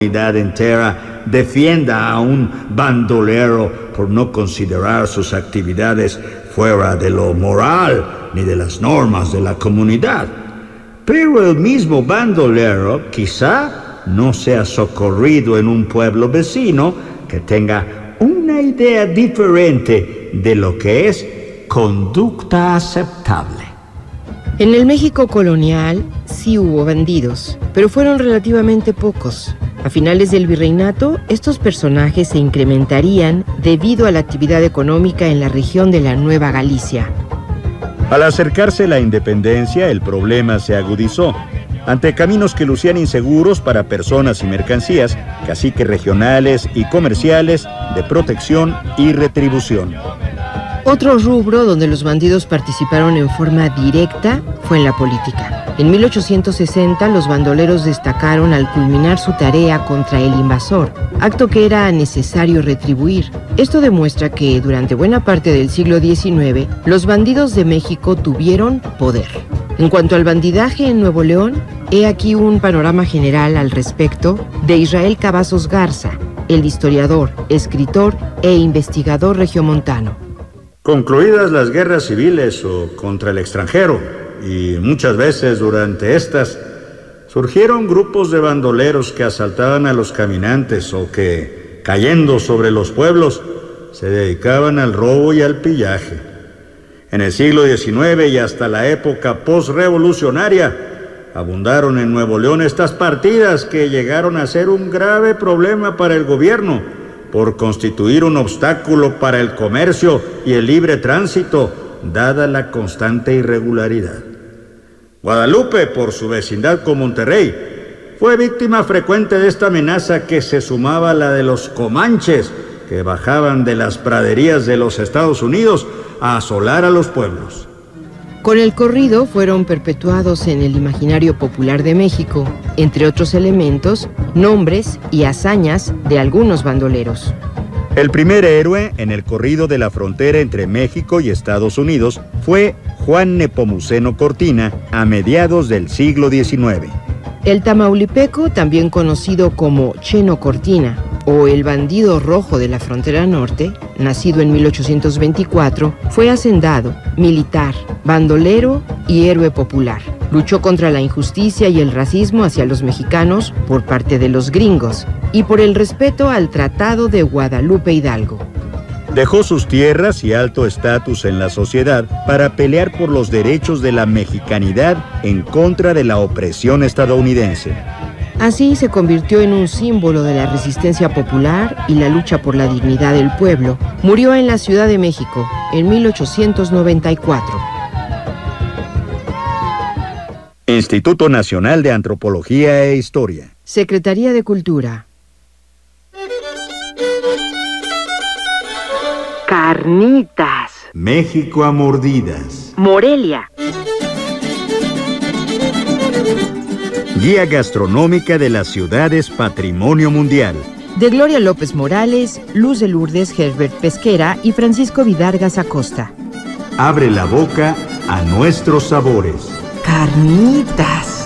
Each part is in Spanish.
comunidad entera defienda a un bandolero por no considerar sus actividades fuera de lo moral ni de las normas de la comunidad. Pero el mismo bandolero quizá no sea socorrido en un pueblo vecino que tenga una idea diferente de lo que es conducta aceptable. En el México colonial sí hubo bandidos, pero fueron relativamente pocos. A finales del virreinato, estos personajes se incrementarían debido a la actividad económica en la región de la Nueva Galicia. Al acercarse la independencia, el problema se agudizó. Ante caminos que lucían inseguros para personas y mercancías, caciques regionales y comerciales, de protección y retribución. Otro rubro donde los bandidos participaron en forma directa fue en la política. En 1860 los bandoleros destacaron al culminar su tarea contra el invasor, acto que era necesario retribuir. Esto demuestra que durante buena parte del siglo XIX los bandidos de México tuvieron poder. En cuanto al bandidaje en Nuevo León, he aquí un panorama general al respecto de Israel Cavazos Garza, el historiador, escritor e investigador regiomontano. Concluidas las guerras civiles o contra el extranjero, y muchas veces durante estas, surgieron grupos de bandoleros que asaltaban a los caminantes o que, cayendo sobre los pueblos, se dedicaban al robo y al pillaje. En el siglo XIX y hasta la época postrevolucionaria, abundaron en Nuevo León estas partidas que llegaron a ser un grave problema para el gobierno, por constituir un obstáculo para el comercio y el libre tránsito, dada la constante irregularidad. Guadalupe, por su vecindad con Monterrey, fue víctima frecuente de esta amenaza que se sumaba a la de los comanches, que bajaban de las praderías de los Estados Unidos a asolar a los pueblos. Con el corrido fueron perpetuados en el imaginario popular de México, entre otros elementos, nombres y hazañas de algunos bandoleros. El primer héroe en el corrido de la frontera entre México y Estados Unidos fue Juan Nepomuceno Cortina a mediados del siglo XIX. El tamaulipeco, también conocido como Cheno Cortina, o el bandido rojo de la frontera norte, nacido en 1824, fue hacendado, militar, bandolero y héroe popular. Luchó contra la injusticia y el racismo hacia los mexicanos por parte de los gringos y por el respeto al Tratado de Guadalupe Hidalgo. Dejó sus tierras y alto estatus en la sociedad para pelear por los derechos de la mexicanidad en contra de la opresión estadounidense. Así se convirtió en un símbolo de la resistencia popular y la lucha por la dignidad del pueblo. Murió en la Ciudad de México en 1894. Instituto Nacional de Antropología e Historia. Secretaría de Cultura. Carnitas. México a mordidas. Morelia. Guía gastronómica de las ciudades Patrimonio Mundial. De Gloria López Morales, Luz de Lourdes Herbert Pesquera y Francisco Vidargas Acosta. Abre la boca a nuestros sabores. Carnitas.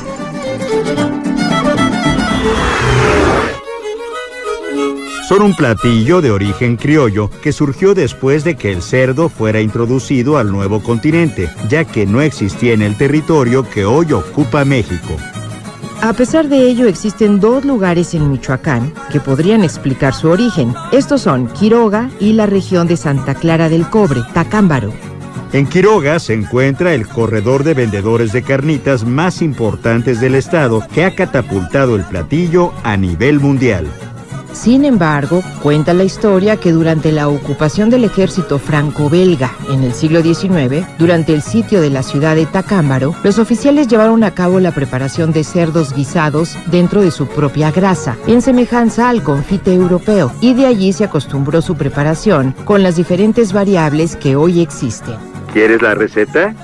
Son un platillo de origen criollo que surgió después de que el cerdo fuera introducido al nuevo continente, ya que no existía en el territorio que hoy ocupa México. A pesar de ello, existen dos lugares en Michoacán que podrían explicar su origen. Estos son Quiroga y la región de Santa Clara del Cobre, Tacámbaro. En Quiroga se encuentra el corredor de vendedores de carnitas más importantes del estado, que ha catapultado el platillo a nivel mundial. Sin embargo, cuenta la historia que durante la ocupación del ejército franco-belga en el siglo XIX, durante el sitio de la ciudad de Tacámbaro, los oficiales llevaron a cabo la preparación de cerdos guisados dentro de su propia grasa, en semejanza al confite europeo, y de allí se acostumbró su preparación con las diferentes variables que hoy existen. ¿Quieres la receta?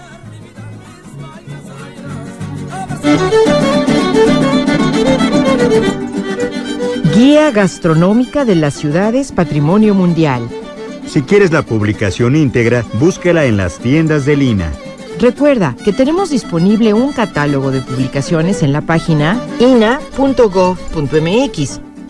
Guía gastronómica de las ciudades Patrimonio Mundial. Si quieres la publicación íntegra, búscala en las tiendas del INAH. Recuerda que tenemos disponible un catálogo de publicaciones en la página ina.gov.mx.